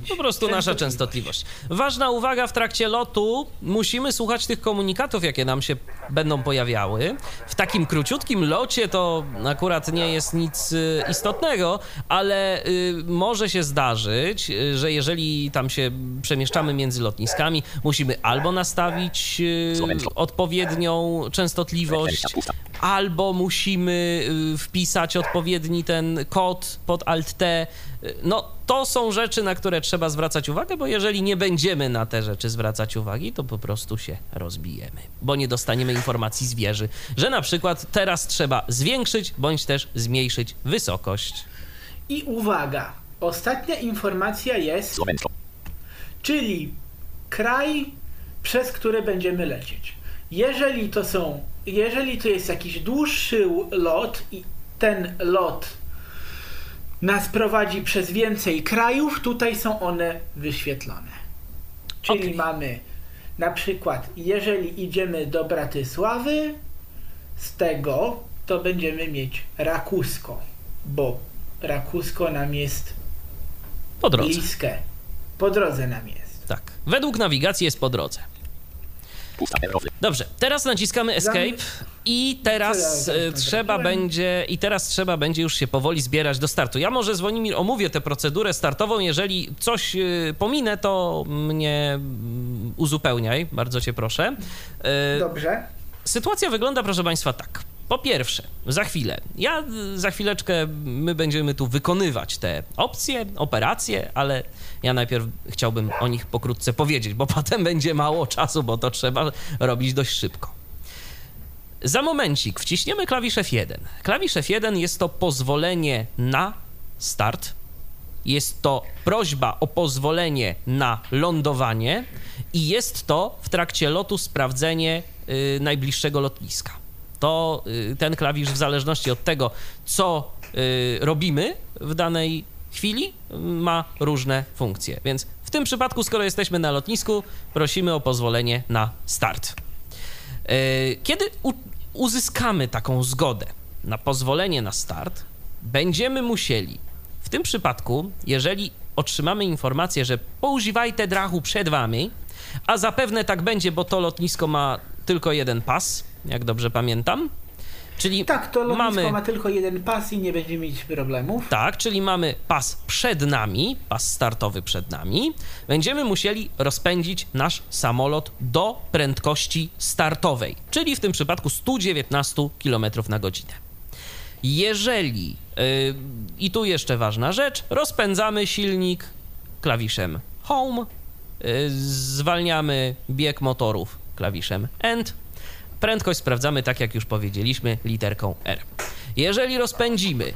Po prostu nasza częstotliwość. Ważna uwaga, w trakcie lotu musimy słuchać tych komunikatów, jakie nam się będą pojawiały. W takim króciutkim locie to akurat nie jest nic istotnego, ale może się zdarzyć, że jeżeli tam się przemieszczamy między lotniskami, musimy albo nastawić odpowiednią częstotliwość, albo musimy wpisać odpowiedni ten kod pod Alt-T. No, to są rzeczy, na które trzeba zwracać uwagę, bo jeżeli nie będziemy na te rzeczy zwracać uwagi, to po prostu się rozbijemy, bo nie dostaniemy informacji z wieży, że na przykład teraz trzeba zwiększyć, bądź też zmniejszyć wysokość. I uwaga, ostatnia informacja jest, czyli kraj, przez który będziemy lecieć. Jeżeli to jest jakiś dłuższy lot i ten lot nas prowadzi przez więcej krajów, tutaj są one wyświetlone. Czyli mamy na przykład, jeżeli idziemy do Bratysławy, z tego to będziemy mieć Rakusko, bo Rakusko nam jest po drodze. Bliskie. Po drodze nam jest. Tak. Według nawigacji jest po drodze. Dobrze, teraz naciskamy Escape i teraz trzeba będzie już się powoli zbierać do startu. Ja może, Zwonimir, omówię tę procedurę startową. Jeżeli coś pominę, to mnie uzupełniaj, bardzo cię proszę. Dobrze. Sytuacja wygląda, proszę państwa, tak. Po pierwsze, za chwileczkę my będziemy tu wykonywać te opcje, operacje, ale ja najpierw chciałbym o nich pokrótce powiedzieć, bo potem będzie mało czasu, bo to trzeba robić dość szybko. Za momencik wciśniemy klawisz F1. Klawisz F1 jest to pozwolenie na start, jest to prośba o pozwolenie na lądowanie i jest to w trakcie lotu sprawdzenie najbliższego lotniska. To ten klawisz w zależności od tego, co robimy w danej chwili, ma różne funkcje. Więc w tym przypadku, skoro jesteśmy na lotnisku, prosimy o pozwolenie na start. Kiedy uzyskamy taką zgodę na pozwolenie na start, będziemy musieli, w tym przypadku, jeżeli otrzymamy informację, że poużívajte dráhu przed wami, a zapewne tak będzie, bo to lotnisko ma tylko jeden pas, jak dobrze pamiętam. Czyli tak, to lotnisko ma tylko jeden pas i nie będziemy mieć problemów. Tak, czyli mamy pas przed nami, pas startowy przed nami. Będziemy musieli rozpędzić nasz samolot do prędkości startowej, czyli w tym przypadku 119 km na godzinę. Jeżeli, i tu jeszcze ważna rzecz, rozpędzamy silnik klawiszem Home, zwalniamy bieg motorów klawiszem End, prędkość sprawdzamy, tak jak już powiedzieliśmy, literką R. Jeżeli rozpędzimy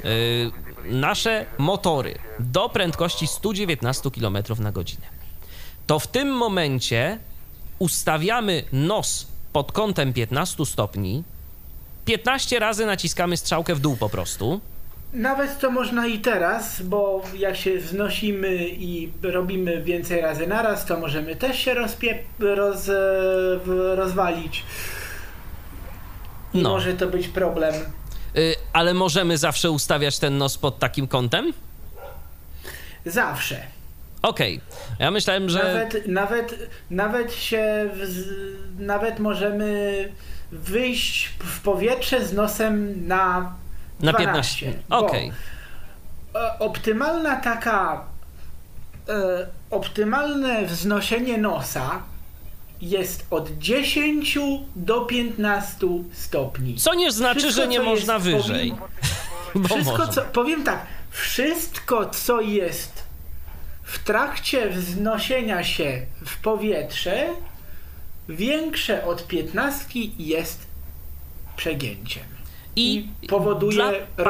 nasze motory do prędkości 119 km na godzinę, to w tym momencie ustawiamy nos pod kątem 15 stopni, 15 razy naciskamy strzałkę w dół po prostu. Nawet to można i teraz, bo jak się wznosimy i robimy więcej razy naraz, to możemy też się rozwalić. I może to być problem. Ale możemy zawsze ustawiać ten nos pod takim kątem? Zawsze. Okej. Ja myślałem, że... Nawet możemy wyjść w powietrze z nosem na 12. Okej. Optymalne wznoszenie nosa jest od 10 do 15 stopni. Co nie znaczy, wszystko, że nie można wyżej. Powiem tak, wszystko co jest w trakcie wznoszenia się w powietrze większe od 15 jest przegięciem. I powoduje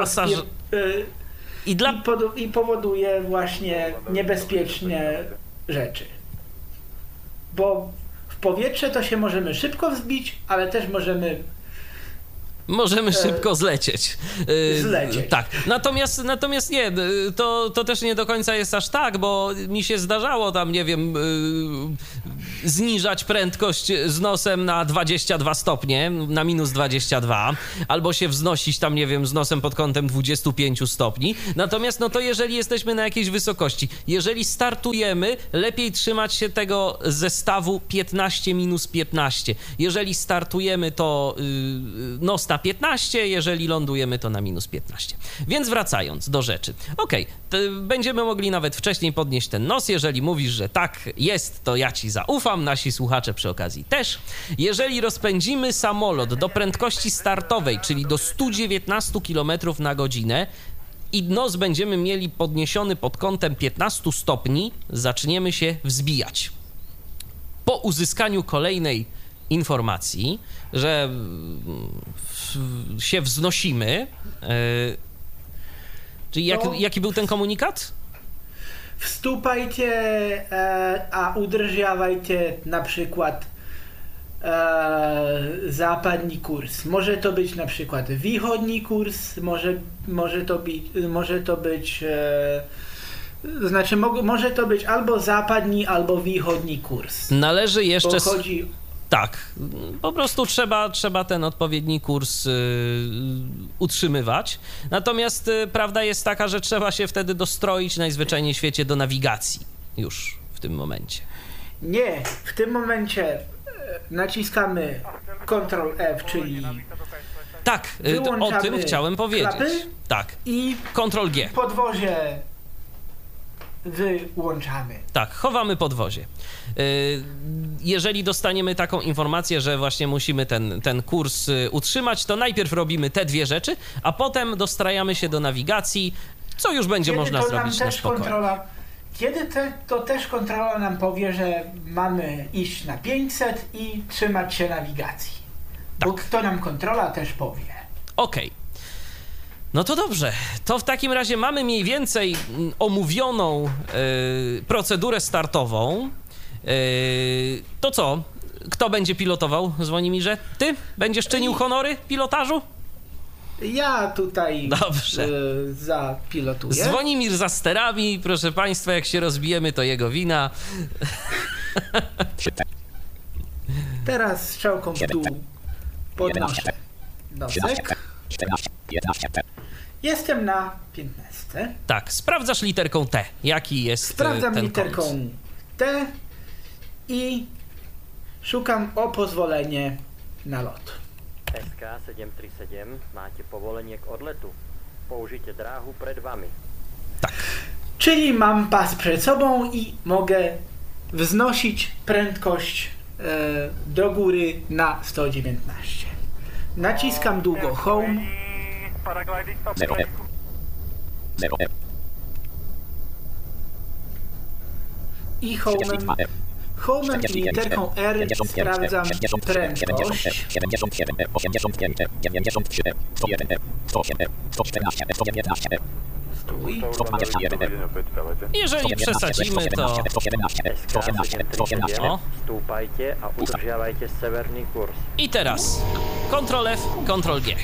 i powoduje właśnie niebezpieczne rzeczy. Bo w powietrze to się możemy szybko wzbić, ale też możemy szybko zlecieć. Tak. Natomiast nie, to też nie do końca jest aż tak, bo mi się zdarzało tam, nie wiem, zniżać prędkość z nosem na 22 stopnie, na minus 22, albo się wznosić tam, nie wiem, z nosem pod kątem 25 stopni. Natomiast no to jeżeli jesteśmy na jakiejś wysokości, jeżeli startujemy, lepiej trzymać się tego zestawu 15 minus 15. Jeżeli startujemy, to nos na 15, jeżeli lądujemy, to na minus 15. Więc wracając do rzeczy. Okej, będziemy mogli nawet wcześniej podnieść ten nos. Jeżeli mówisz, że tak jest, to ja ci zaufam, nasi słuchacze przy okazji też. Jeżeli rozpędzimy samolot do prędkości startowej, czyli do 119 km na godzinę i nos będziemy mieli podniesiony pod kątem 15 stopni, zaczniemy się wzbijać. Po uzyskaniu kolejnej informacji, że się wznosimy, czyli jaki był ten komunikat? Wstupajcie, a udrżawajcie na przykład zapadni kurs. Może to być na przykład wschodni kurs, może to być albo zapadni, albo wschodni kurs. Należy jeszcze... Tak, po prostu trzeba ten odpowiedni kurs utrzymywać. Natomiast prawda jest taka, że trzeba się wtedy dostroić najzwyczajniej w świecie do nawigacji już w tym momencie. Nie, w tym momencie naciskamy Ctrl F, czyli tak, o tym chciałem powiedzieć. Tak, i Ctrl G. Podwozie wyłączamy. Tak, chowamy podwozie. Jeżeli dostaniemy taką informację, że właśnie musimy ten kurs utrzymać, to najpierw robimy te dwie rzeczy, a potem dostrajamy się do nawigacji, co już będzie można zrobić na spokojnie. To też kontrola nam powie, że mamy iść na 500 i trzymać się nawigacji. Tak. Bo to nam kontrola też powie. Okej. No to dobrze, to w takim razie mamy mniej więcej omówioną procedurę startową. To co? Kto będzie pilotował, Zwonimirze? Ty? Będziesz czynił honory pilotażu? Ja tutaj zapilotuję. Zwonimir za sterami, proszę państwa, jak się rozbijemy, to jego wina. Teraz strzałką w dół podnoszę nosek. Jestem na 15. Tak, sprawdzasz literką T. Jaki jest Sprawdzam ten literką kąt. T i szukam o pozwolenie na lot. SK737, máte povolenie k odletu. Použite dráhu pred vami. Tak. Czyli mam pas przed sobą i mogę wznosić prędkość do góry na 119. Naciskam długo Home. I Home'em i literką R sprawdzam prędkość. Stój. Jeżeli przesadzimy, to... O. Stúpajte a udržiavajte severný kurz. I teraz Ctrl F, Ctrl G.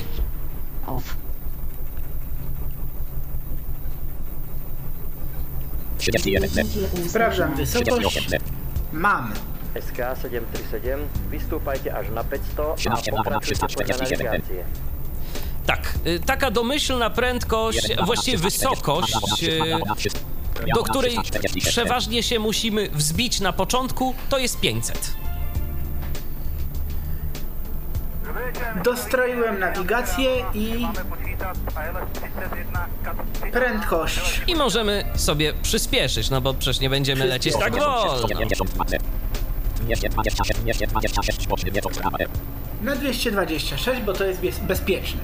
Sprawdzam wysokość. Mam. SK737, vystúpajte až na 500 a pokračujte podľa navigácie. Tak, taka domyślna prędkość, właściwie wysokość, do której przeważnie się musimy wzbić na początku, to jest 500. Dostroiłem nawigację i prędkość. I możemy sobie przyspieszyć, no bo przecież nie będziemy lecieć tak wolno. Na 226, bo to jest bezpieczne.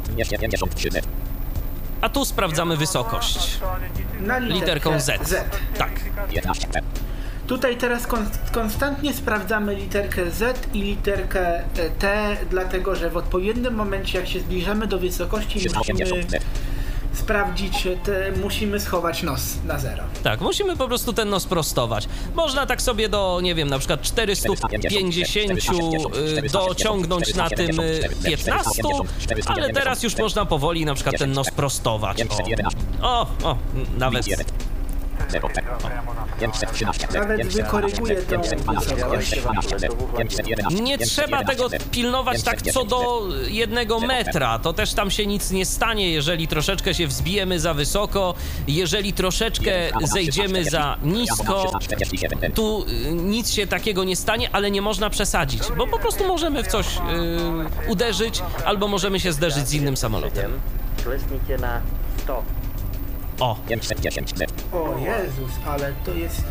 A tu sprawdzamy wysokość. Na Literką Z. Tak. Tutaj teraz konstantnie sprawdzamy literkę Z i literkę T, dlatego że w odpowiednim momencie, jak się zbliżamy do wysokości, musimy sprawdzić, musimy schować nos na 0. Tak, musimy po prostu ten nos prostować. Można tak sobie do, nie wiem, na przykład 450 dociągnąć na tym 15, ale teraz już można powoli na przykład ten nos prostować. O, nawet Nawet wykoryguje tą wysokość. Nie trzeba tego pilnować tak co do 1 metra. To też tam się nic nie stanie, jeżeli troszeczkę się wzbijemy za wysoko, jeżeli troszeczkę zejdziemy za nisko. Tu nic się takiego nie stanie, ale nie można przesadzić, bo po prostu możemy w coś uderzyć, albo możemy się zderzyć z innym samolotem. Klesnite na 100. O, O Jezus, ale to jest...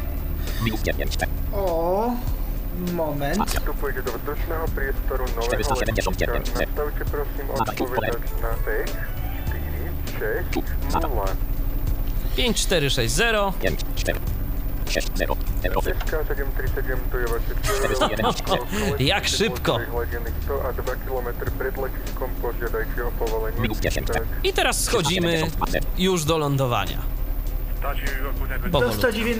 O, moment. Vstupujete do vzdušného priestoru nového letíska. Nastavte prosím odpovedač na text 460. 5460. SK 737 to je vaše cieľové. Jak szybko. Hladiny 100 a 2 km pred letiskom požiadajte o povolenie. Tak. I teraz schodzimy już do lądowania. Do Powolutku.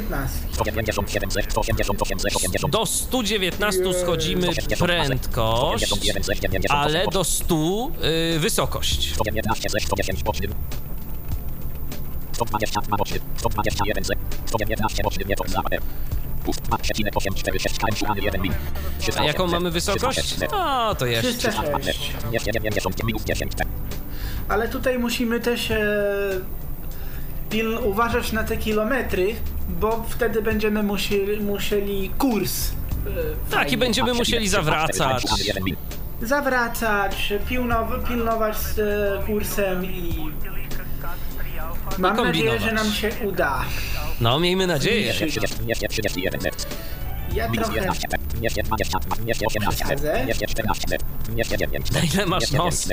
119. Do 119 schodzimy prędkość, ale do 100 wysokość. A jaką mamy wysokość? O, to jeszcze. 306. Ale tutaj musimy też uważać na te kilometry, bo wtedy będziemy musieli kurs. Tak, i będziemy musieli zawracać. Pilnować z kursem i mam nadzieję, że nam się uda. No, miejmy nadzieję. Ja trochę przesadzę. Na ile masz nos?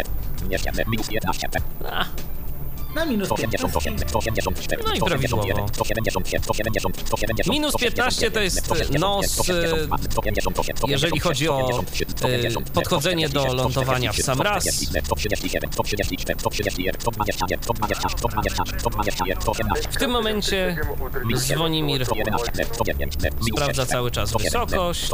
A, Na minus 15. no i prawidłowo. Minus 15 to jest nos, jeżeli chodzi o podchodzenie do lądowania w sam raz. W tym momencie Dzwonimir sprawdza cały czas wysokość.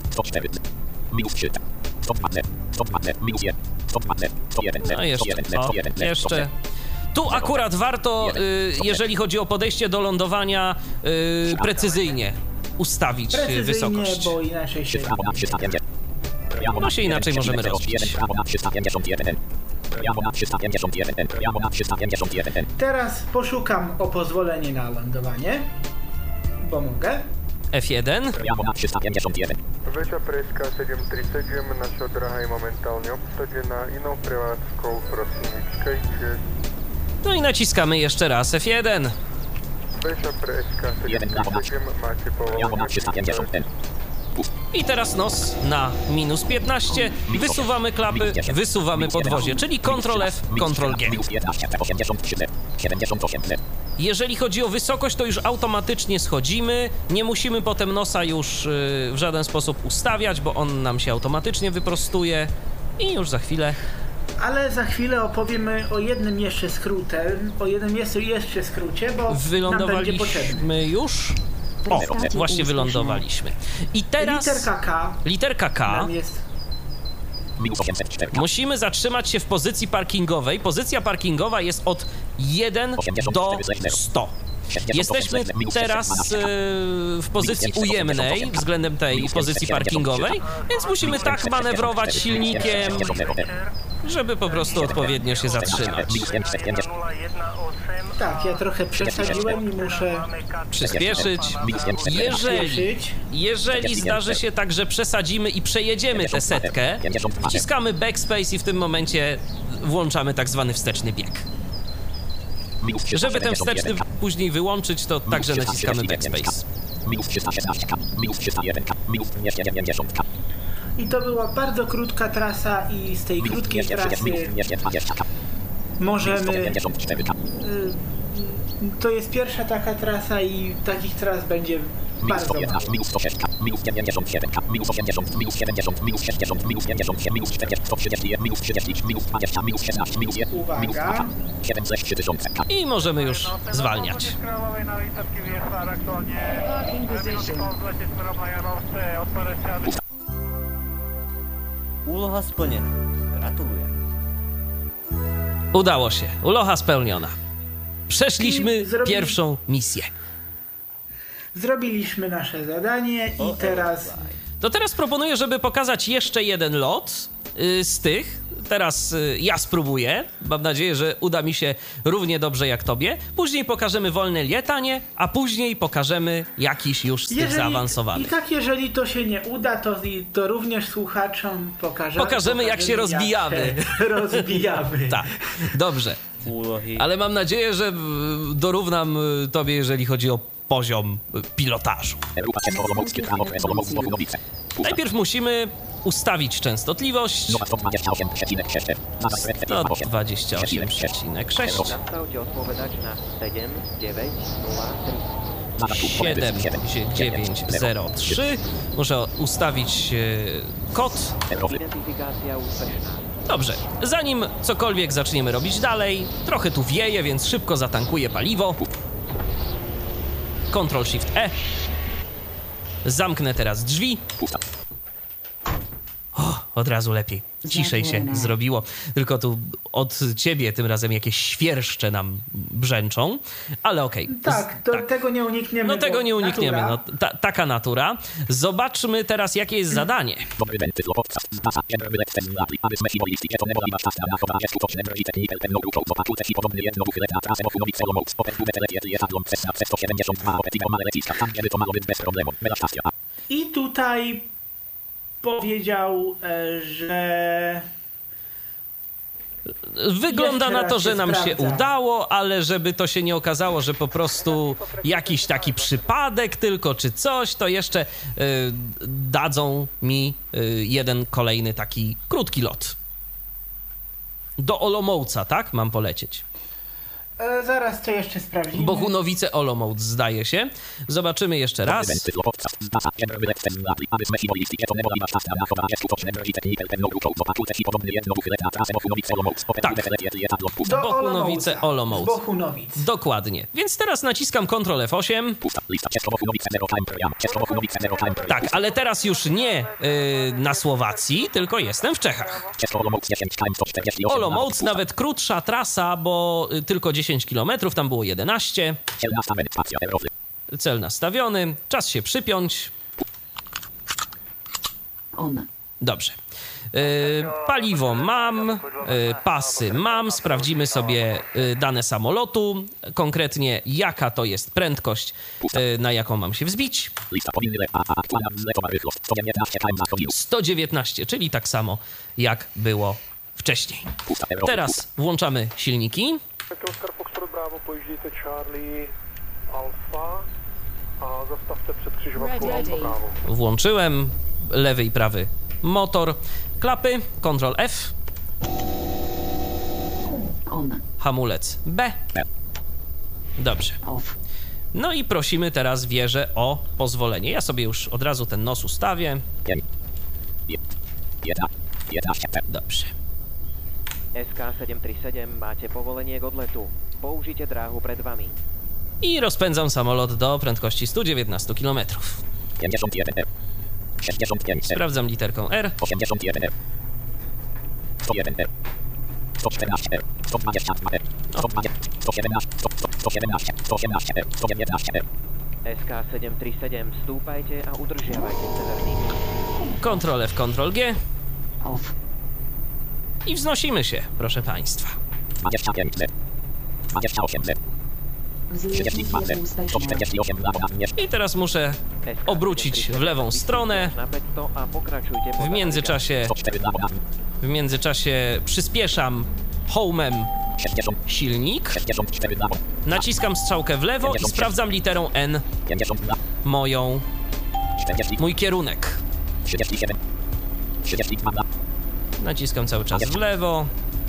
No jeszcze. Tu akurat warto, jeżeli chodzi o podejście do lądowania, precyzyjnie ustawić wysokość. Bo inaczej się... Bo się inaczej możemy rozbić. Teraz poszukam o pozwolenie na lądowanie, bo mogę. F1. Väčšia preska 737, naša draha je momentálne obsadená inou prevádzkou, prosím vyčkajte. No i naciskamy jeszcze raz F1. Väčšia preska 737, máte povolenie. I teraz nos na minus 15, wysuwamy klapy, wysuwamy podwozie, czyli Ctrl F, Ctrl G. Jeżeli chodzi o wysokość, to już automatycznie schodzimy, nie musimy potem nosa już w żaden sposób ustawiać, bo on nam się automatycznie wyprostuje i już za chwilę. Ale za chwilę opowiemy o jednym jeszcze skrócie, bo nam będzie potrzebny. Wylądowaliśmy już? O, właśnie wylądowaliśmy. I teraz literka K nam jest... musimy zatrzymać się w pozycji parkingowej. Pozycja parkingowa jest od 1 do 100. Jesteśmy teraz w pozycji ujemnej względem tej pozycji parkingowej, więc musimy tak manewrować silnikiem, żeby po prostu odpowiednio się zatrzymać. Tak, ja trochę przesadziłem i muszę Przyspieszyć. Jeżeli zdarzy się tak, że przesadzimy i przejedziemy tę setkę, wciskamy backspace i w tym momencie włączamy tak zwany wsteczny bieg. Żeby ten wsteczny później wyłączyć, to także naciskamy backspace. I to była bardzo krótka trasa i z tej krótkiej trasy możemy... To jest pierwsza taka trasa i takich tras będzie bardzo mało. Uwaga. I możemy już zwalniać. Úloha splnená. Gratulujem. Udało się. Úloha spełniona. Przeszliśmy pierwszą misję. Zrobiliśmy nasze zadanie i teraz... To teraz proponuję, żeby pokazać jeszcze jeden lot z tych. Teraz ja spróbuję. Mam nadzieję, że uda mi się równie dobrze jak tobie. Później pokażemy wolne latanie, a później pokażemy jakiś już z tych zaawansowanych. I tak, jeżeli to się nie uda, to również słuchaczom pokażemy jak się rozbijamy. Rozbijamy. Tak, dobrze. Ale mam nadzieję, że dorównam tobie, jeżeli chodzi o poziom pilotażu. Najpierw ustawić częstotliwość 128,6. 7903. Muszę ustawić kod. Dobrze, zanim cokolwiek zaczniemy robić dalej, trochę tu wieje, więc szybko zatankuję paliwo. Ctrl-Shift-E. Zamknę teraz drzwi. Od razu lepiej. Ciszej się zrobiło. Tylko tu od ciebie tym razem jakieś świerszcze nam brzęczą. Ale okej. Tak, tego nie unikniemy. No tego nie unikniemy. No, taka natura. Zobaczmy teraz, jakie jest zadanie. I tutaj powiedział, że... Wygląda na to, że nam się udało, ale żeby to się nie okazało, że po prostu jakiś taki przypadek tylko czy coś, to jeszcze dadzą mi jeden kolejny taki krótki lot. Do Olomouca, tak? Mam polecieć. Zaraz to jeszcze sprawdzimy. Bohunowice, Olomouc, zdaje się. Zobaczymy jeszcze raz. Tak. Bohunowice, Olomouc. Dokładnie. Więc teraz naciskam Ctrl F8. Tak, ale teraz już nie na Słowacji, tylko jestem w Czechach. Olomouc, nawet krótsza trasa, bo tylko 10 km, tam było 11. Cel nastawiony. Czas się przypiąć. Dobrze. Paliwo mam, pasy mam, sprawdzimy sobie dane samolotu, konkretnie jaka to jest prędkość, na jaką mam się wzbić. 119, czyli tak samo jak było wcześniej. Teraz włączamy silniki. Oscar Foxtrot Bravo, pojíždějte Charlie Alfa a zastavte před křižovatkou Alfa Bravo. Włączyłem lewy i prawy motor, klapy, Ctrl F, hamulec B. Dobrze. No i prosimy teraz wieżę o pozwolenie. Ja sobie już od razu ten nos ustawię. Dobrze. SK737, máte povolenie k odletu. Použite dráhu pred vami. I rozpędzam samolot do prędkości 119 km. Sprawdzam literką R. 81R. 101R. 114R. 120R. 117R. 118R. SK737, stúpajte a udržiavajte severný. Ctrl F, Ctrl G. I wznosimy się, proszę państwa. 25R. 28R. I teraz muszę obrócić w lewą stronę. W międzyczasie przyspieszam home'em silnik. Naciskam strzałkę w lewo i sprawdzam literą N mój kierunek. Naciskam cały czas w lewo.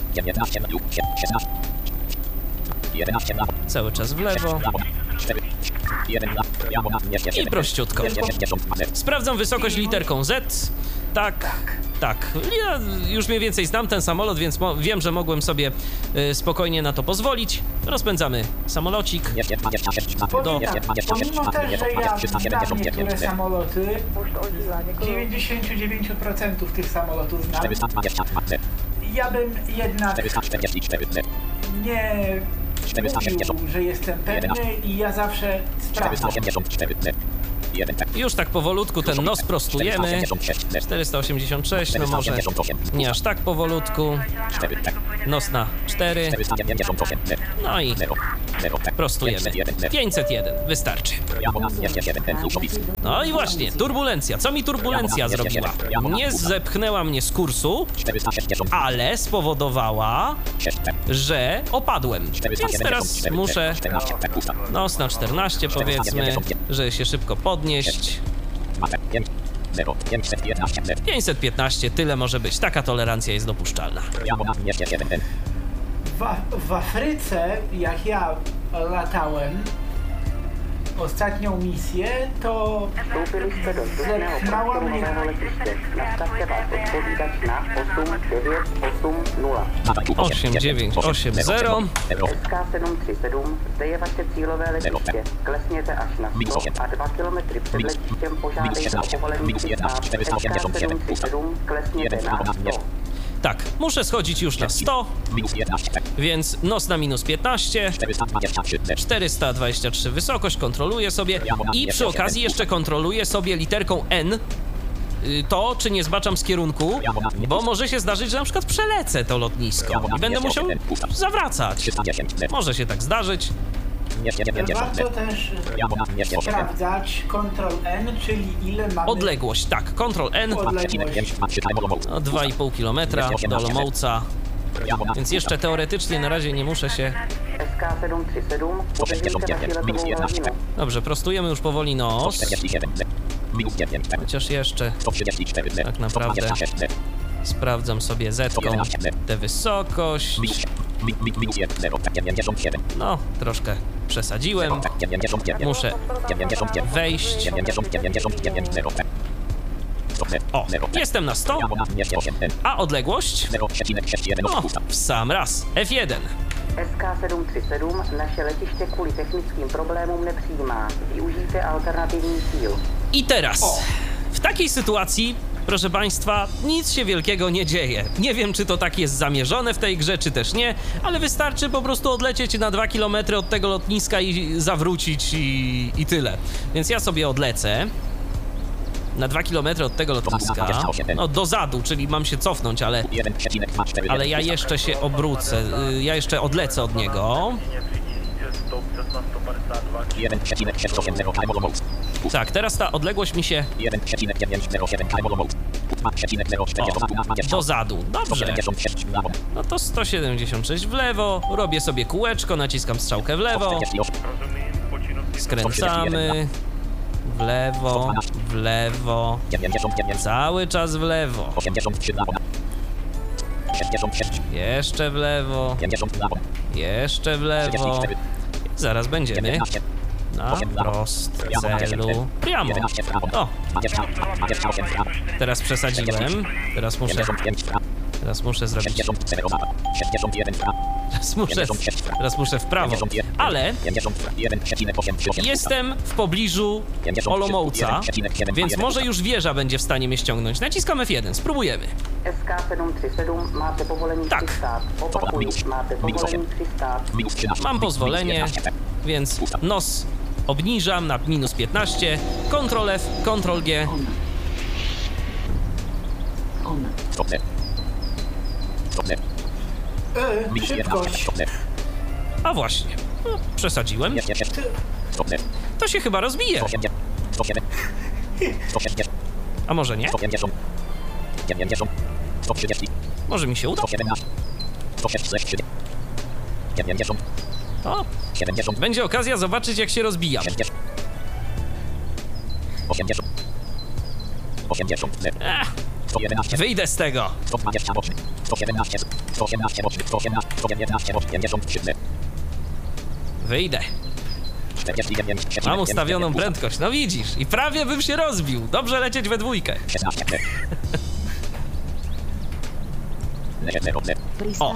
Cały czas w lewo. I prościutko. Sprawdzam wysokość literką Z. Tak. Ja już mniej więcej znam ten samolot, więc wiem, że mogłem sobie spokojnie na to pozwolić. Rozpędzamy samolocik. Pomimo też, że ja znam niektóre samoloty, 99% tych samolotów znam. Ja bym jednak mówił, że jestem pewny i ja zawsze sprawdzam. Już tak powolutku ten nos prostujemy. 486, no może nie aż tak powolutku. Nos na 4. No i prostujemy. 501, wystarczy. No i właśnie, turbulencja. Co mi turbulencja zrobiła? Nie zepchnęła mnie z kursu, ale spowodowała, że opadłem. Więc teraz muszę nos na 14, powiedzmy, żeby się szybko podnieść. 515, tyle może być. Taka tolerancja jest dopuszczalna. W Afryce, jak ja latałem ostatnią misję, to Vstoupili do vzdušného zepchnęła prostoru mnie... nového letiště. Nastavte vás odpovídač na 8980. 8980. SK737, zde je vaše cílové letiště. Klesněte až na 100 a 2 kilometry před letištěm požádejte o povolení přistát. SK737, klesněte na 100. Tak, muszę schodzić już na 100, więc nos na minus 15, 423 wysokość, kontroluję sobie i przy okazji jeszcze kontroluję sobie literką N to, czy nie zbaczam z kierunku, bo może się zdarzyć, że na przykład przelecę to lotnisko i będę musiał zawracać. Może się tak zdarzyć. Warto też sprawdzać Ctrl-N, czyli ile mamy... Odległość, tak, Ctrl-N, Odległość. no 2,5 km do Olomouca, więc jeszcze teoretycznie na razie nie muszę się... SK737, uvěříte vaši letovou hladinu. Dobrze, prostujemy już powoli nos, chociaż jeszcze tak naprawdę sprawdzam sobie zetką tę wysokość. No, troszkę przesadziłem. Muszę wejść. O, jestem na 100, a odległość? O, w sam raz. F1. SK737, naše letiště kvůli technickým problémům nepřijímá. Využijte alternativní cíl. I teraz, w takiej sytuacji, proszę Państwa, nic się wielkiego nie dzieje. Nie wiem, czy to tak jest zamierzone w tej grze, czy też nie, ale wystarczy po prostu odlecieć na 2 km od tego lotniska i zawrócić i tyle. Więc ja sobie odlecę na 2 km od tego lotniska, no do zadu, czyli mam się cofnąć, ale ja jeszcze się obrócę, ja jeszcze odlecę od niego. Tak, teraz ta odległość mi się... O, do zadu, dobrze. No to 176 w lewo, robię sobie kółeczko, naciskam strzałkę w lewo, skręcamy, w lewo, cały czas w lewo, jeszcze w lewo, jeszcze w lewo, zaraz będziemy na prost celu Priamo. O, teraz przesadziłem, teraz muszę zrobić, teraz muszę w prawo, ale jestem w pobliżu Olomouca, więc może już wieża będzie w stanie mnie ściągnąć. Naciskam F1, spróbujemy. SK737, máte povolení Tak. přistát. Opakuju, máte povolení přistát. Mam pozwolenie, więc nos obniżam na minus 15, Ctrl F, Ctrl G. Szybkość. A właśnie, no, przesadziłem. To się chyba rozbije. A może nie? Może mi się uda? O, będzie okazja zobaczyć, jak się rozbijam. Wyjdę z tego. Wyjdę. Mam ustawioną prędkość, no widzisz. I prawie bym się rozbił. Dobrze lecieć we dwójkę. O,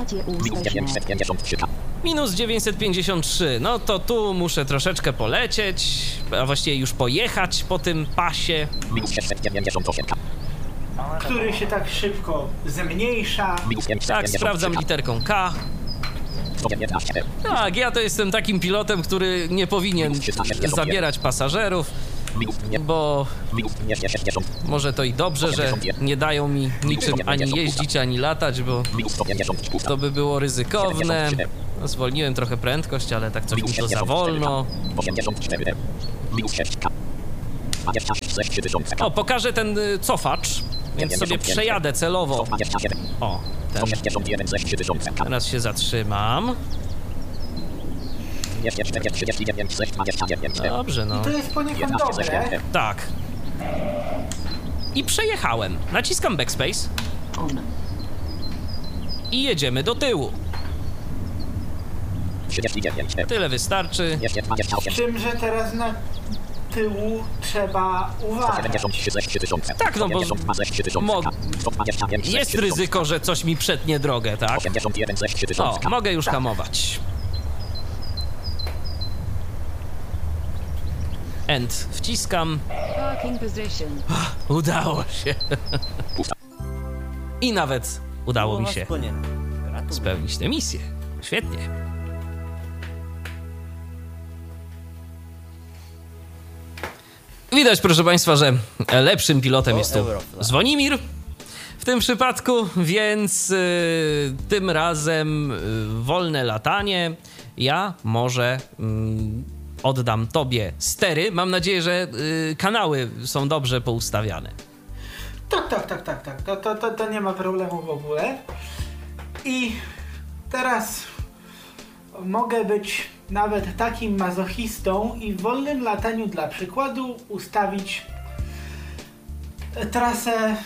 minus 953, no to tu muszę troszeczkę polecieć, a właściwie już pojechać po tym pasie. Który się tak szybko zmniejsza. Tak, sprawdzam literką K. Tak, ja to jestem takim pilotem, który nie powinien zabierać pasażerów, bo może to i dobrze, że nie dają mi niczym ani jeździć, ani latać, bo to by było ryzykowne. No, zwolniłem trochę prędkość, ale tak coś mi to za wolno. O, pokażę ten cofacz, więc sobie przejadę celowo. O, teraz się zatrzymam. Dobrze, no. I to jest poniekąd dobre. Tak. I przejechałem. Naciskam backspace. I jedziemy do tyłu. Tyle wystarczy. Z czym, że teraz na tyłu trzeba uważać. Tak, no bo jest ryzyko, że coś mi przetnie drogę, tak? O, mogę już hamować. End. Wciskam. Udało się. I nawet udało mi się spełnić tę misję. Świetnie. Widać, proszę Państwa, że lepszym pilotem jest tu Zwonimir w tym przypadku, więc tym razem wolne latanie. Ja może oddam Tobie stery. Mam nadzieję, że kanały są dobrze poustawiane. Tak. To nie ma problemu w ogóle. I teraz mogę być nawet takim mazochistą i w wolnym lataniu dla przykładu ustawić trasę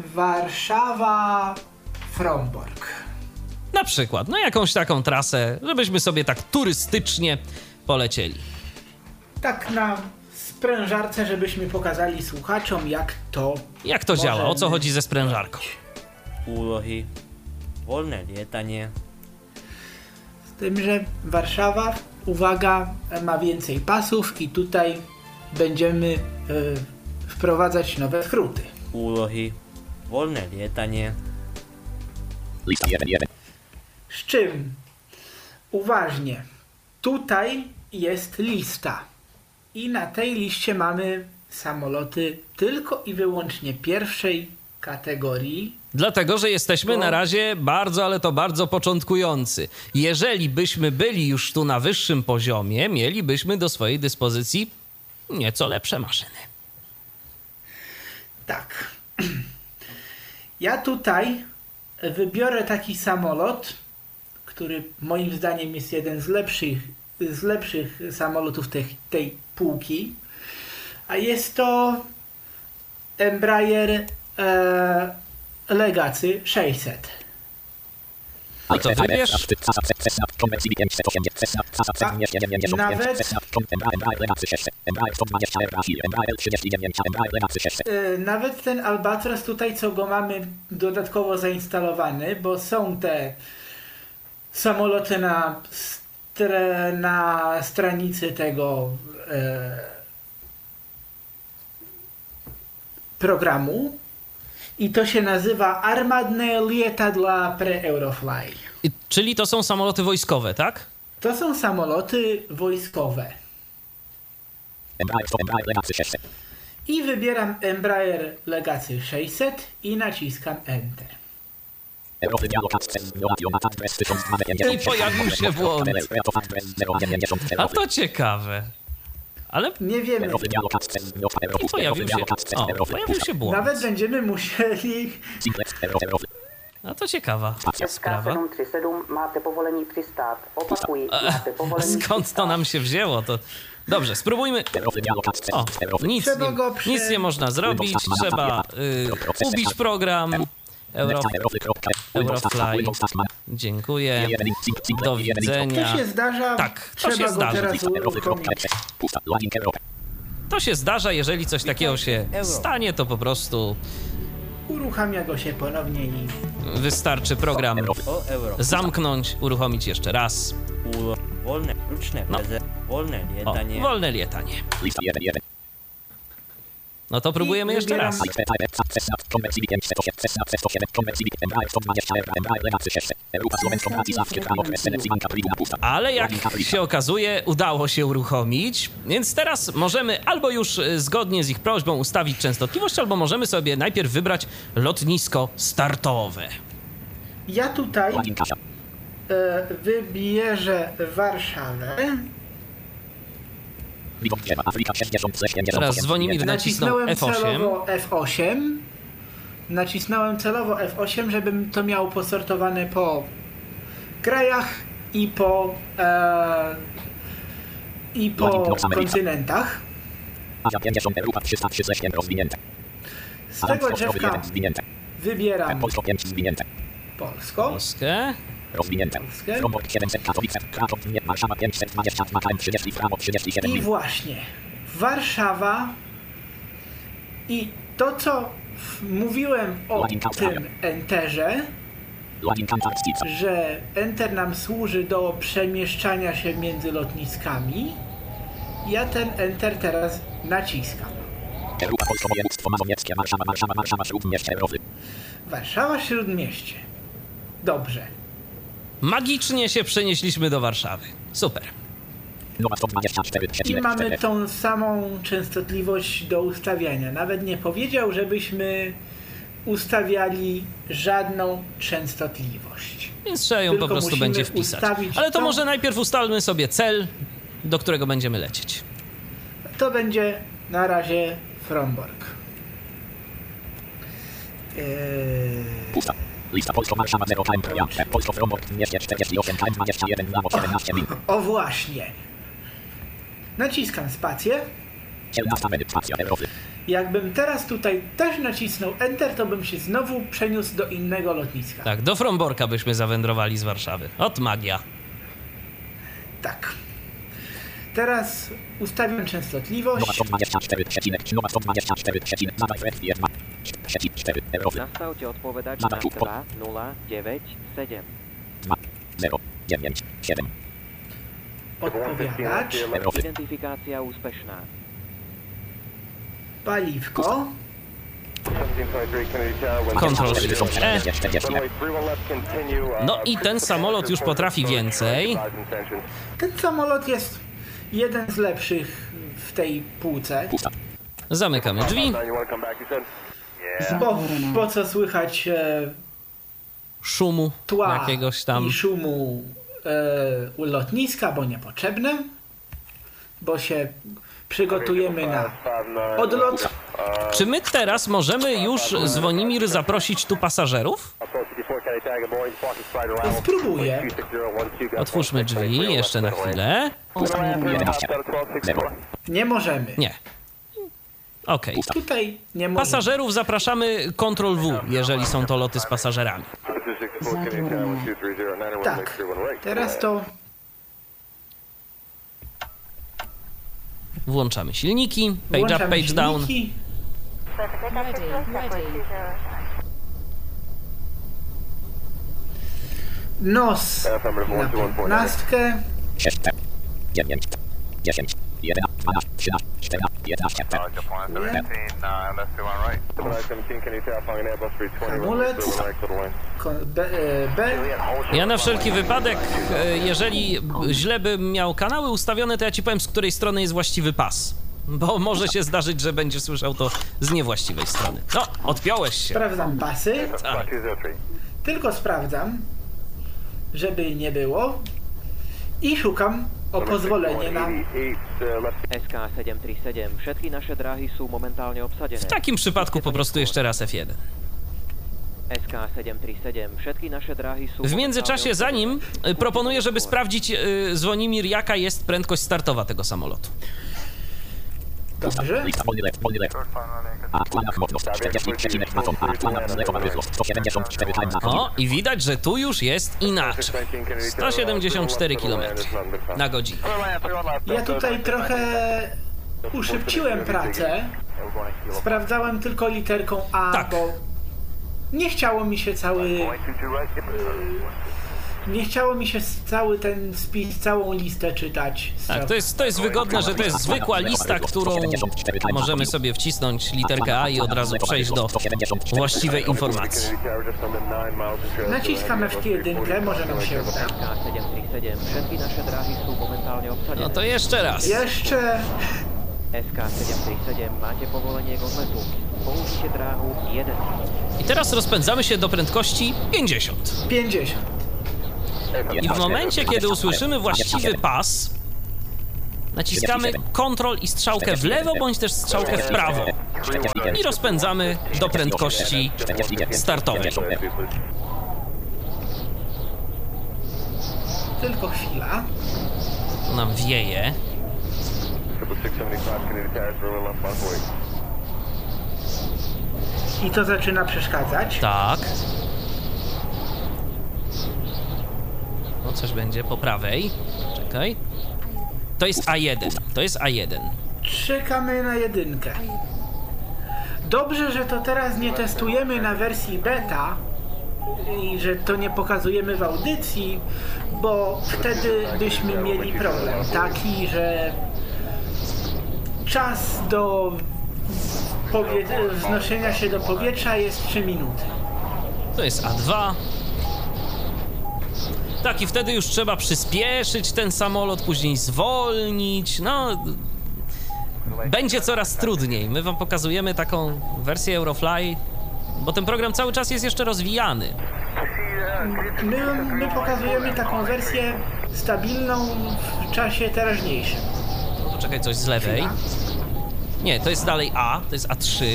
Warszawa-Frombork. Na przykład, no jakąś taką trasę, żebyśmy sobie tak turystycznie polecieli. Tak na sprężarce, żebyśmy pokazali słuchaczom, jak to działa, o co chodzi ze sprężarką. Úlohy. Wolne lietanie. Z tym, że Warszawa, uwaga, ma więcej pasów i tutaj będziemy wprowadzać nowe skróty. Úlohy. Wolne lietanie. Z czym, uważnie, tutaj jest lista i na tej liście mamy samoloty tylko i wyłącznie pierwszej kategorii. Dlatego, że jesteśmy na razie bardzo, ale to bardzo początkujący. Jeżeli byśmy byli już tu na wyższym poziomie, mielibyśmy do swojej dyspozycji nieco lepsze maszyny. Tak. Ja tutaj wybiorę taki samolot, który moim zdaniem jest jeden z lepszych samolotów tej półki, a jest to Embraer Legacy 600. A to wybierz? Nawet ten Albatros tutaj, co go mamy dodatkowo zainstalowany, bo są te samoloty na stronicy tego programu i to się nazywa Armadne Lietadla pre Eurofly. Czyli to są samoloty wojskowe, tak? To są samoloty wojskowe. I wybieram Embraer Legacy 600 i naciskam Enter. I pojawił się błąd. A to ciekawe. Ale nie wiemy. I pojawił się błąd. Nawet będziemy musieli... A to ciekawa sprawa. 737 máte povolení přistát. Opakuji, máte povolení Skąd to nam się wzięło? To dobrze, spróbujmy. O, nic nie można zrobić. Trzeba ubić program. Eurofly. Dziękuję. Do widzenia. To się zdarza. Tak, to się zdarza. To się zdarza, jeżeli coś takiego się stanie, to po prostu uruchamia go się ponownie i wystarczy program zamknąć, uruchomić jeszcze raz. Wolne lietanie. Wolne lietanie. No to próbujemy I jeszcze raz. Ale jak się okazuje, udało się uruchomić, więc teraz możemy albo już zgodnie z ich prośbą ustawić częstotliwość, albo możemy sobie najpierw wybrać lotnisko startowe. Ja tutaj wybierzę Warszawę. Teraz Zwonimir nacisnął F8. celowo F8. Nacisnąłem celowo F8, żebym to miał posortowane po krajach i po kontynentach. Z tego drzewka wybieram Polskę. I właśnie Warszawa i to, co mówiłem o tym enterze, że enter nam służy do przemieszczania się między lotniskami, ja ten enter teraz naciskam. Warszawa, Śródmieście. Dobrze. Magicznie się przenieśliśmy do Warszawy. Super. I mamy tą samą częstotliwość do ustawiania. Nawet nie powiedział, żebyśmy ustawiali żadną częstotliwość. Więc trzeba ją po prostu będzie wpisać. Ale to może najpierw ustalmy sobie cel, do którego będziemy lecieć. To będzie na razie Frombork. Lista Polsko-Warszawa 0 km per Polsko-Frombork 248 km 21 na 17 min. O właśnie. Naciskam spację. Jakbym teraz tutaj też nacisnął Enter, to bym się znowu przeniósł do innego lotniska. Tak, do Fromborka byśmy zawędrowali z Warszawy. Ot magia. Tak. Teraz ustawiam częstotliwość. Nastavte odpovedať na 2097. Odpowiadacz. Identifikácia úspešná. Paliwko. Ctrl Shift E. No i ten samolot już potrafi więcej. Ten samolot jest jeden z lepszych w tej półce. Zamykamy drzwi. Bo po co słychać Szumu tła jakiegoś tam. i szumu lotniska, bo niepotrzebne, bo się przygotujemy na odlot. Czy my teraz możemy już, Zwonimir, zaprosić tu pasażerów? Spróbuję. Otwórzmy drzwi jeszcze na chwilę. Nie możemy. Nie. Okej. Tutaj nie możemy. Pasażerów zapraszamy Ctrl W, jeżeli są to loty z pasażerami. Tak. Teraz to Włączamy silniki. Page up, włączamy page down. silniki. Nos na 15. 10, 11, 12, 13, 14, 15. Hamulec. B. Ja na wszelki wypadek, jeżeli źle bym miał kanały ustawione, to ja ci powiem, z której strony jest właściwy pas. Bo może się zdarzyć, że będziesz słyszał to z niewłaściwej strony. No, odpiąłeś się. Sprawdzam pasy. Tak. Tylko sprawdzam, żeby nie było. I szukam o pozwolenie na... SK737, všetky naše dráhy sú momentálne obsadené. W takim przypadku po prostu jeszcze raz F1. SK737, všetky naše dráhy sú... W międzyczasie za nim proponuję, żeby sprawdzić, Zwonimir, jaka jest prędkość startowa tego samolotu. Dobrze. O, i widać, że tu już jest inaczej. 174 km na godzinę. Ja tutaj trochę uszybciłem pracę. Sprawdzałem tylko literką A, Tak. bo nie chciało mi się Nie chciało mi się cały ten spis, całą listę czytać. Tak, to jest wygodne, że to jest zwykła lista, którą możemy sobie wcisnąć literkę A i od razu przejść do właściwej informacji. Naciskamy w jedynkę, może nam się uda. SK737, všetky naše dráhy sú momentálne obsadené. No to jeszcze raz. Jeszcze SK737, máte povolenie k odletu. Použite dráhu 1. I teraz rozpędzamy się do prędkości 50. 50. I w momencie, kiedy usłyszymy właściwy pas, naciskamy Ctrl i strzałkę w lewo, bądź też strzałkę w prawo. I rozpędzamy do prędkości startowej. Tylko chwila. Tu nam wieje. I to zaczyna przeszkadzać. Tak. No coś będzie po prawej. Czekaj. To jest A1. To jest A1. Czekamy na jedynkę. Dobrze, że to teraz nie testujemy na wersji beta i że to nie pokazujemy w audycji, bo wtedy byśmy mieli problem taki, że czas do wznoszenia się do powietrza jest 3 minuty. To jest A2. Tak, i wtedy już trzeba przyspieszyć ten samolot, później zwolnić. No, będzie coraz trudniej. My wam pokazujemy taką wersję Eurofly, bo ten program cały czas jest jeszcze rozwijany. My pokazujemy taką wersję stabilną w czasie teraźniejszym. No to czekaj, coś z lewej. Nie, to jest dalej A, to jest A3.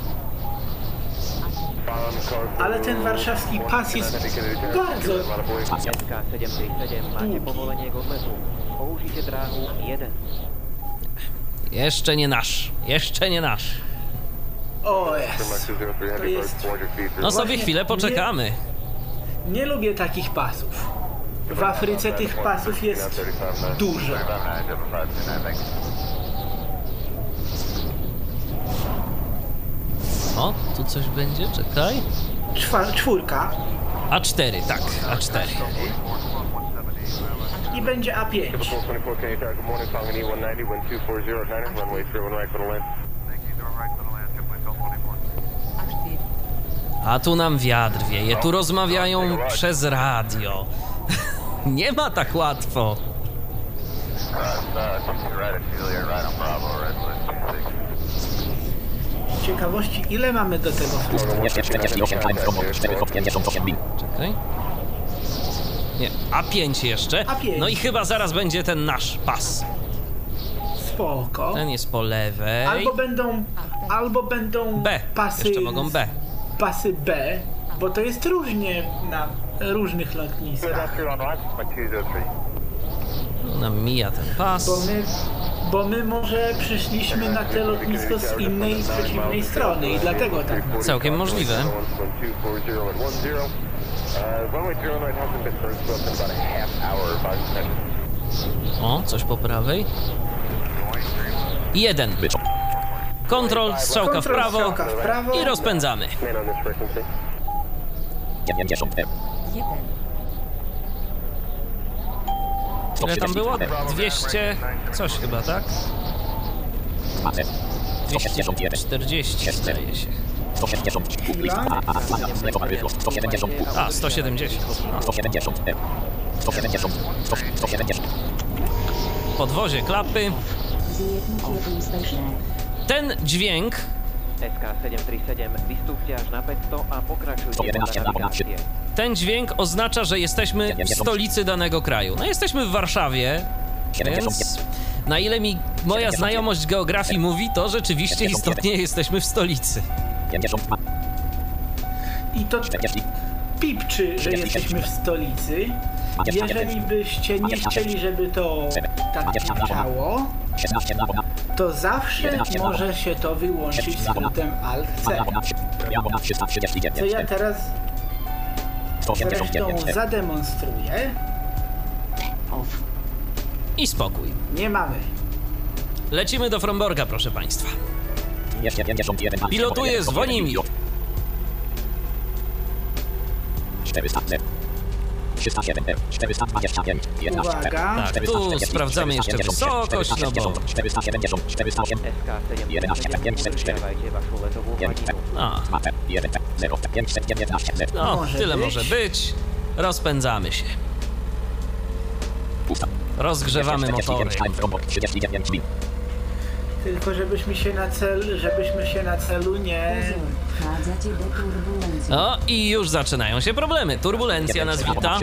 Ale ten warszawski pas jest bardzo... SK737, máte povolenie k odletu. Použite dráhu 1. Jeszcze nie nasz, jeszcze nie nasz. O jest. To jest... No sobie Właśnie chwilę poczekamy. Nie lubię takich pasów. W Afryce tych pasów jest dużo. O, tu coś będzie, czekaj. Czwórka A4, tak, A4. i będzie A5. A tu nam wiatr wieje, tu rozmawiają przez radio. Nie ma tak łatwo. Z ciekawości, ile mamy do tego filmu? Czekaj. Nie, A5 jeszcze. A5. No i chyba zaraz będzie ten nasz pas. Spoko. Ten jest po lewej. Albo będą B, pasy... jeszcze mogą B. Pasy B, bo to jest różnie na różnych lotniskach. No, nam mija ten pas. Bo my może przyszliśmy na te lotnisko z innej, przeciwnej strony i dlatego tak. Całkiem możliwe. O, coś po prawej. 1. Kontrol, strzałka w prawo i rozpędzamy. Ile tam było? 200... coś chyba, tak? 240 zdaje się. A, 170. Podwozie klapy. Ten dźwięk... SK737, vystúpte až na 500 a pokračujte do navigácie. Ten dźwięk oznacza, że jesteśmy w stolicy danego kraju. No jesteśmy w Warszawie, więc na ile mi moja znajomość geografii mówi, to rzeczywiście istotnie jesteśmy w stolicy. I to pipczy, że jesteśmy w stolicy. Jeżeli byście nie chcieli, żeby to tak pipczało, to zawsze może się to wyłączyć skrótem Alt-C. Co ja teraz zresztą zademonstruję. I spokój. Nie mamy. Lecimy do Fromborga, proszę państwa. Pilotuje Zwonimir. Uwaga. Tak, tu sprawdzamy jeszcze wysokość, no bo... A, no, Może tyle być. może być. Rozpędzamy się. Rozgrzewamy motory. Tylko żebyśmy się na celu nie... Wchádzacie do turbulencji. No i już zaczynają się problemy. Turbulencja nas wita.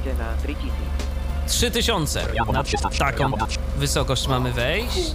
3000. Na taką wysokość mamy wejść.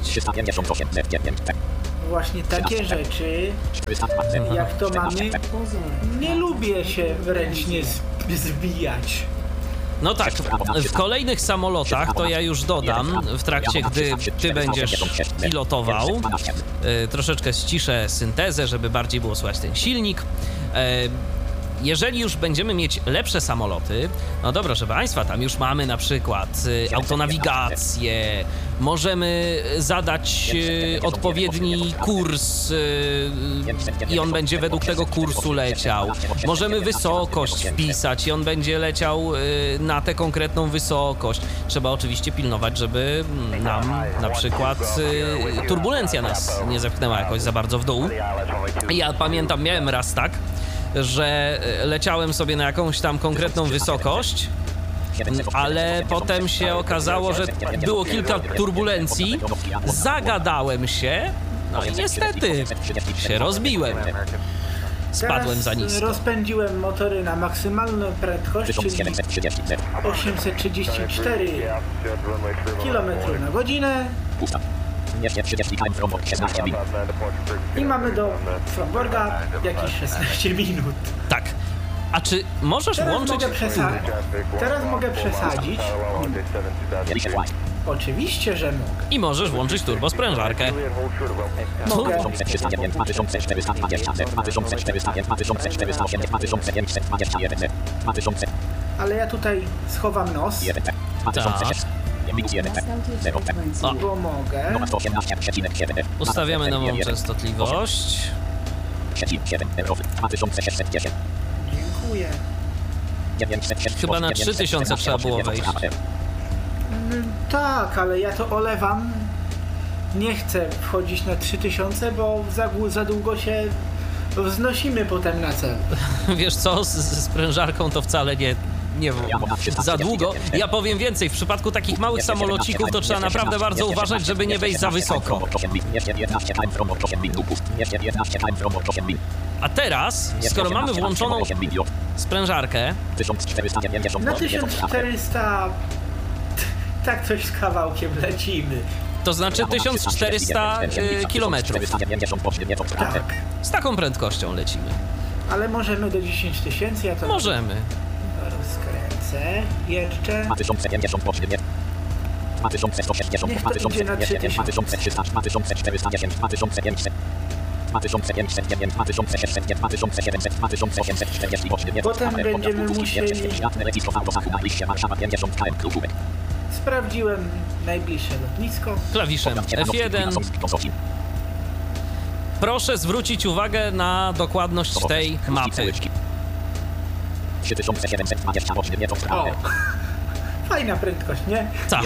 Właśnie takie rzeczy, jak to mamy, Pozor. nie lubię się ręcznie zbijać. No tak, w kolejnych samolotach, to ja już dodam, w trakcie gdy ty będziesz pilotował, troszeczkę ściszę syntezę, żeby bardziej było słychać ten silnik. Jeżeli już będziemy mieć lepsze samoloty, no dobra, proszę Państwa, tam już mamy na przykład autonawigację, możemy zadać odpowiedni kurs i on będzie według tego kursu leciał. Możemy wysokość wpisać i on będzie leciał na tę konkretną wysokość. Trzeba oczywiście pilnować, żeby nam na przykład turbulencja nas nie zepchnęła jakoś za bardzo w dół. Ja pamiętam, miałem raz tak, że leciałem sobie na jakąś tam konkretną wysokość, ale potem się okazało, że było kilka turbulencji, zagadałem się, no i niestety się rozbiłem. Spadłem za Teraz nisko. rozpędziłem motory na maksymalną prędkość, czyli 834 km na godzinę i mamy do Fromborga jakieś 16 minut. Tak. A czy możesz włączyć... Teraz mogę przesadzić. Oczywiście, że mogę. I możesz włączyć turbosprężarkę. Mogę. Ale ja tutaj schowam nos, O. bo mogę. Ustawiamy nową częstotliwość. Dziękuję. Chyba na 3000 trzeba było wejść. Tak, ale ja to olewam. Nie chcę wchodzić na 3000, bo za długo się wznosimy potem na cel. Wiesz co, z sprężarką to wcale nie za długo. Ja powiem więcej, w przypadku takich małych samolocików to trzeba naprawdę bardzo uważać, żeby nie wejść za wysoko. A teraz, skoro mamy włączoną sprężarkę, Na 1400 tak coś z kawałkiem lecimy. to znaczy 1400 kilometrów. Tak, Z taką prędkością lecimy. ale możemy do 10 000, ja to Możemy. rozkręcę jeszcze. Niech to idzie na 3000. Potem będziemy musieli... Sprawdziłem najbliższe lotnisko. Klawiszem F1. Proszę zwrócić uwagę na dokładność tej mapy. O! Fajna prędkość, nie? Tak.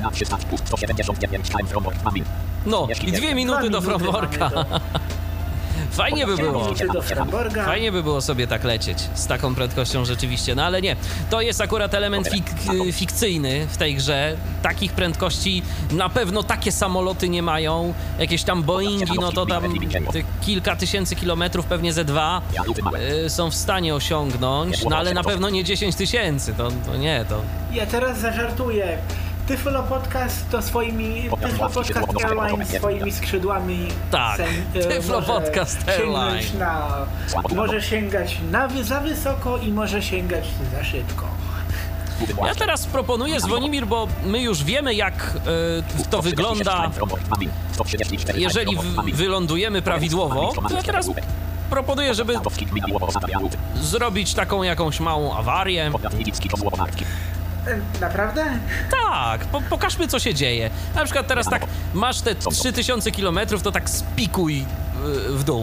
No i 2 minuty do Fromborka. Fajnie by 2 było. minuty do Fromborga. Fajnie by było sobie tak lecieć z taką prędkością rzeczywiście, no ale nie. To jest akurat element fikcyjny w tej grze. Takich prędkości na pewno takie samoloty nie mają. Jakieś tam Boeingi, no to tam te kilka tysięcy kilometrów, pewnie ze 2 są w stanie osiągnąć, no ale na pewno nie 10 000. To nie, to... Ja teraz zażartuję. Tyflo Podcast to Tyflo Podcast Airlines swoimi skrzydłami Tak, Tyflo Podcast Airlines. Może sięgać za wysoko i może sięgać za szybko. Ja teraz proponuję, Zwonimir, bo my już wiemy, jak to wygląda, jeżeli wylądujemy prawidłowo, to ja teraz proponuję, żeby zrobić taką jakąś małą awarię. Naprawdę? Tak, pokażmy, co się dzieje. Na przykład teraz tak, masz te 3000 km, to tak spikuj w dół.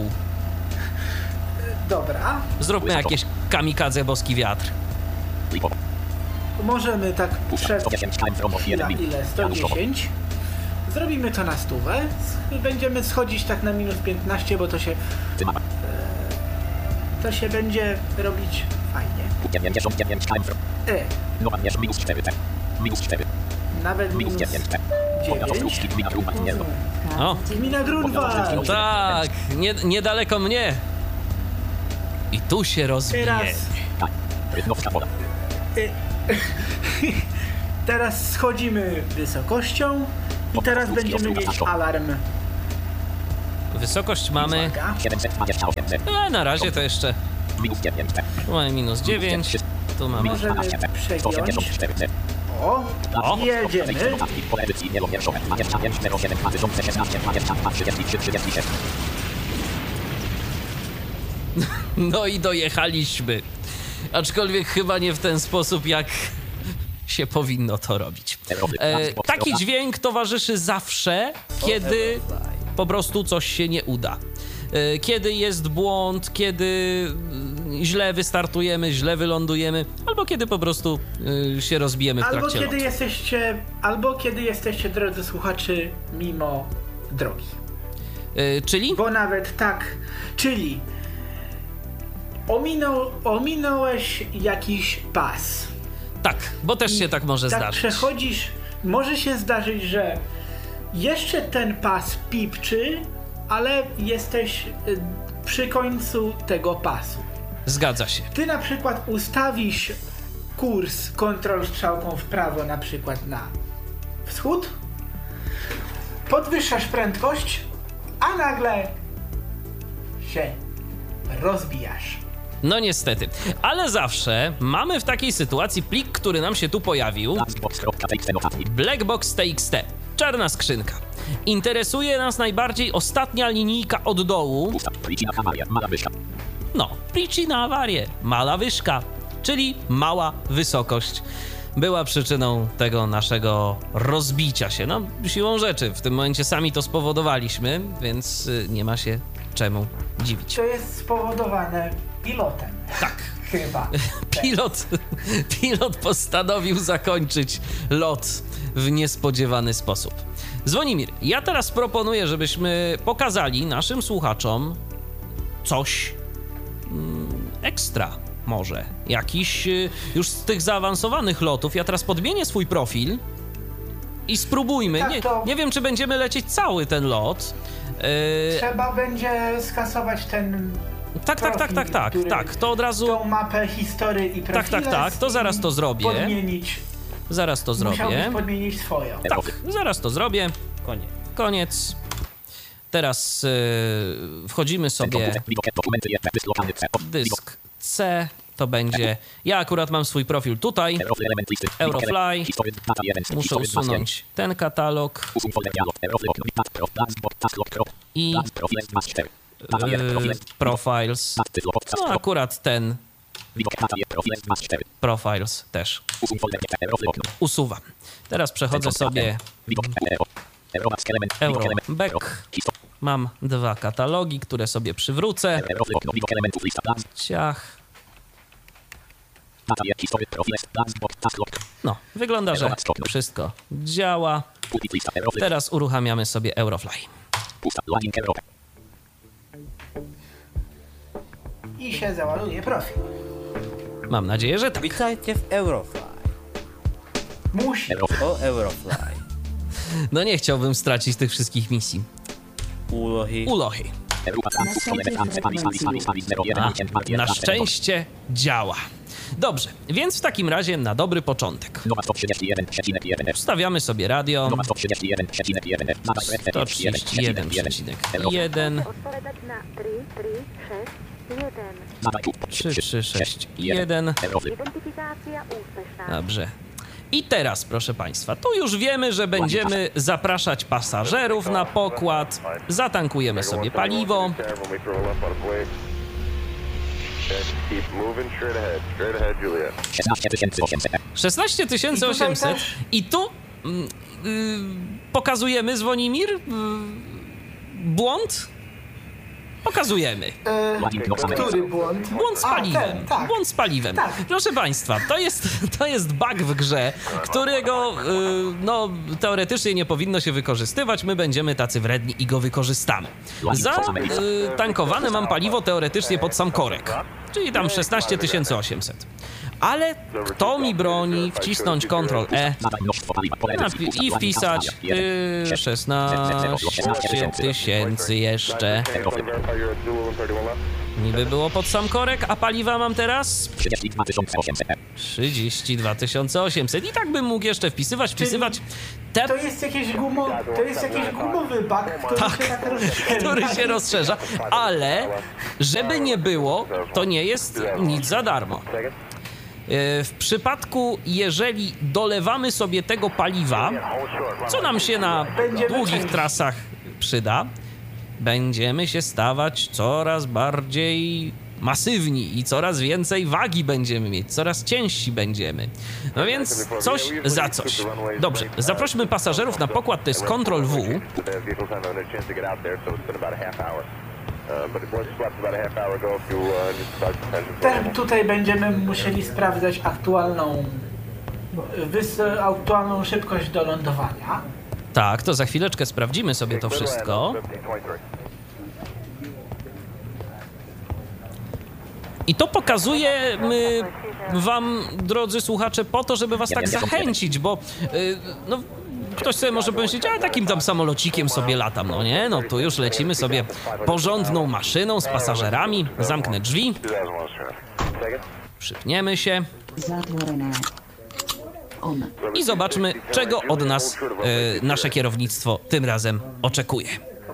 Dobra. Zróbmy jakieś kamikadze boski wiatr. możemy tak ile? 110. Zrobimy to na 100. Będziemy schodzić tak na minus 15, bo to się będzie robić fajnie. Nawet minus 9. O, Gmina Grunwald. tak, niedaleko mnie. I tu się rozbije. Teraz schodzimy wysokością i teraz będziemy mieć alarm. Wysokość mamy... na razie to jeszcze... Mamy minus 9. Tu mamy... Możemy przegiąć. O, jedziemy. No i dojechaliśmy. Aczkolwiek chyba nie w ten sposób, jak się powinno to robić. Taki dźwięk towarzyszy zawsze, kiedy po prostu coś się nie uda. Kiedy jest błąd, kiedy źle wystartujemy, źle wylądujemy, albo kiedy po prostu się rozbijemy w trakcie lotu. Albo kiedy jesteście, drodzy słuchacze, mimo drogi. Czyli? Bo nawet tak, czyli ominąłeś jakiś pas. Tak, bo też się tak może zdarzyć. Przechodzisz, może się zdarzyć, że jeszcze ten pas pipczy, ale jesteś przy końcu tego pasu. Zgadza się. Ty na przykład ustawisz kurs kontrol strzałką w prawo, na przykład na wschód, podwyższasz prędkość, a nagle się rozbijasz. No niestety, ale zawsze mamy w takiej sytuacji plik, który nam się tu pojawił. Blackbox.txt, czarna skrzynka. Interesuje nas najbardziej ostatnia linijka od dołu. No, przyczyna awarię, mała wyżka, czyli mała wysokość. Była przyczyną tego naszego rozbicia się. No, siłą rzeczy, w tym momencie sami to spowodowaliśmy, więc nie ma się czemu dziwić. To jest spowodowane pilotem. Tak. Chyba. Pilot postanowił zakończyć lot w niespodziewany sposób. Dzwonimir, ja teraz proponuję, żebyśmy pokazali naszym słuchaczom coś ekstra może. Jakiś już z tych zaawansowanych lotów. Ja teraz podmienię swój profil i spróbujmy. Nie wiem, czy będziemy lecieć cały ten lot. Trzeba będzie skasować ten... Tak, to od razu... Tą mapę historii i profile. Tak, to zaraz to zrobię. Podmienić. Zaraz to zrobię. Musiałbyś podmienić swoją. Tak, zaraz to zrobię. Koniec. Teraz wchodzimy sobie... Dysk C to będzie... Ja akurat mam swój profil tutaj. Eurofly. Muszę usunąć ten katalog. I... Profiles. No akurat ten Profiles też usuwam. Teraz przechodzę sobie Euroback. Mam 2 katalogi, które sobie przywrócę. Ciach. No, wygląda, że wszystko działa. Teraz uruchamiamy sobie Eurofly. I się załaduje profil. Mam nadzieję, że tak. Witajcie w Eurofly. Musi. O Eurofly. No nie chciałbym stracić tych wszystkich misji. Úlohy. Na szczęście działa. Dobrze, więc w takim razie na dobry początek. Ustawiamy sobie radio. 131,1. 3361. Dobrze. I teraz, proszę Państwa, tu już wiemy, że będziemy zapraszać pasażerów na pokład. Zatankujemy sobie paliwo. 16 800. I tu pokazujemy, Dzwonimir, błąd. Pokazujemy. Który błąd? Błąd z paliwem. Tak. Błąd z paliwem. Tak. Proszę Państwa, to jest bug w grze, którego no, teoretycznie nie powinno się wykorzystywać. My będziemy tacy wredni i go wykorzystamy. Tankowane mam paliwo teoretycznie pod sam korek, czyli tam 16 800. Ale kto mi broni wcisnąć Ctrl-E i wpisać 16 tysięcy jeszcze. Niby było pod sam korek, a paliwa mam teraz 32 800. I tak bym mógł jeszcze wpisywać. To jest jakiś gumowy bug, który się rozszerza, ale żeby nie było, to nie jest nic za darmo. W przypadku, jeżeli dolewamy sobie tego paliwa, co nam się na długich trasach przyda, będziemy się stawać coraz bardziej masywni i coraz więcej wagi będziemy mieć, coraz ciężsi będziemy. No więc coś za coś. Dobrze, zaprośmy pasażerów na pokład, to jest Ctrl-W. Tutaj będziemy musieli sprawdzać aktualną szybkość do lądowania. Tak, to za chwileczkę sprawdzimy sobie to wszystko. I to pokazuje wam, drodzy słuchacze, po to, żeby was tak zachęcić, bo no, ktoś sobie może pomyśleć, a takim tam samolocikiem sobie latam, no nie? No tu już lecimy sobie porządną maszyną z pasażerami. Zamknę drzwi. Przypniemy się. I zobaczmy, czego od nas nasze kierownictwo tym razem oczekuje.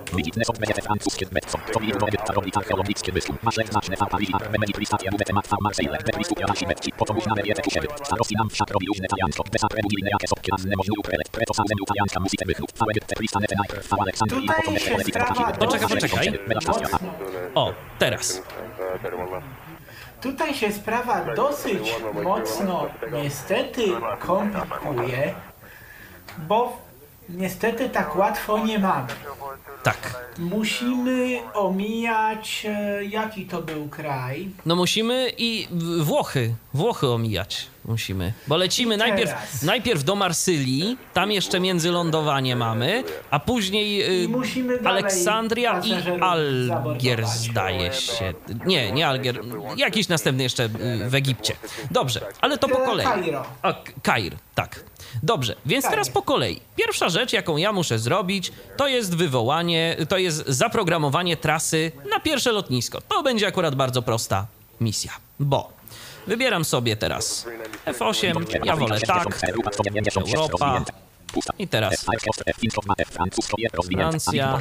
Poczekaj. O, teraz. Tutaj się sprawa dosyć mocno niestety komplikuje, bo niestety tak łatwo nie mamy. Tak. Musimy omijać, jaki to był kraj? No musimy i Włochy omijać musimy, bo lecimy najpierw do Marsylii, tam jeszcze międzylądowanie mamy, a później Aleksandria i Algier, zdaje się. Nie Algier, jakiś następny jeszcze w Egipcie. Dobrze, ale to po kolei. Kair, tak. Dobrze, więc teraz po kolei. Pierwsza rzecz, jaką ja muszę zrobić, to jest zaprogramowanie trasy na pierwsze lotnisko. To będzie akurat bardzo prosta misja, bo wybieram sobie teraz F8, ja wolę tak, Europa i teraz Francja,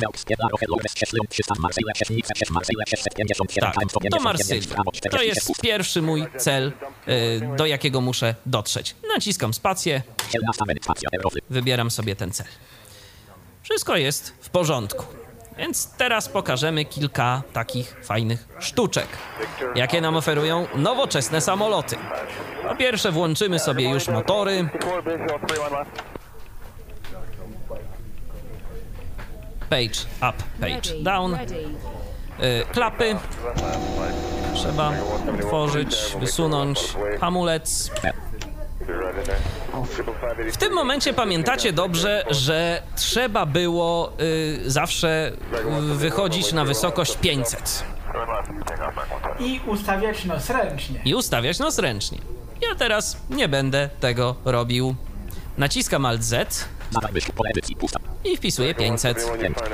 tak, do Marsylii. To jest pierwszy mój cel, do jakiego muszę dotrzeć. Naciskam spację, wybieram sobie ten cel. Wszystko jest w porządku. Więc teraz pokażemy kilka takich fajnych sztuczek, jakie nam oferują nowoczesne samoloty. Po pierwsze włączymy sobie już motory. Page up, page down. Klapy trzeba otworzyć, wysunąć, hamulec. W tym momencie pamiętacie dobrze, że trzeba było zawsze wychodzić na wysokość 500. I ustawiać nos ręcznie. Ja teraz nie będę tego robił. Naciskam Alt Z i wpisuję 500.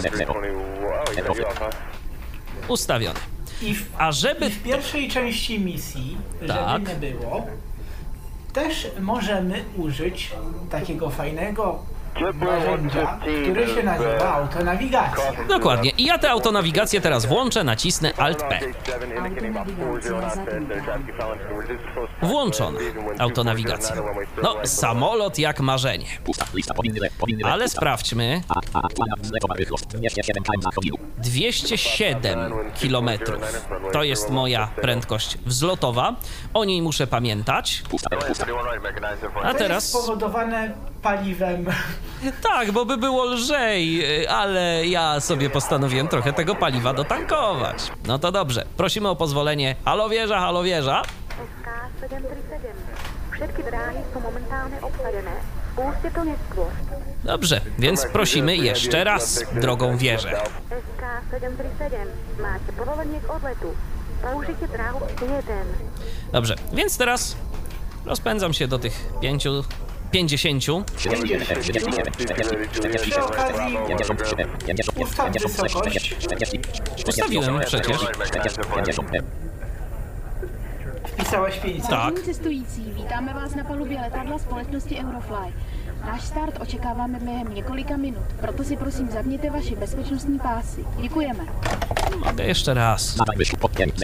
Ustawione. I w pierwszej części misji, żeby nie było, też możemy użyć takiego fajnego narzędzia, które się nazywa autonawigacja. Dokładnie. I ja tę autonawigację teraz włączę, nacisnę Alt-P. Włączona autonawigacja. No, samolot jak marzenie. Ale sprawdźmy. 207 km. To jest moja prędkość wzlotowa. O niej muszę pamiętać. A teraz... To jest spowodowane paliwem Tak, bo by było lżej, ale ja sobie postanowiłem trochę tego paliwa dotankować. No to dobrze, prosimy o pozwolenie. Halo wieża, halo wieża. SK737. Všetky dráhy są momentalnie obsadené. Spusťte to neskôr. Dobrze, więc prosimy jeszcze raz drogą wieżę. SK737. Máte povolenie k odletu. Použite dráhu 1. Dobrze, więc teraz rozpędzam się do tych 50. Przy okazji ustaw wysokość. Ustawiłem przecież. Wpisałeś 500. Tak. Cestující, vítáme vás na palubě letadla společnosti Eurofly. Náš start očekáváme během několika minut, proto si prosím zapněte vaše bezpečnostní pásy. Děkujeme. Mogę jeszcze raz.